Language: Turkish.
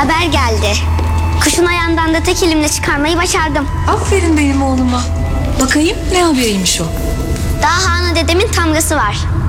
Haber geldi. Kuşun ayağından da tek elimle çıkarmayı başardım. Aferin benim oğluma. Bakayım ne haberiymiş o? Daha Hana dedemin tamgası var.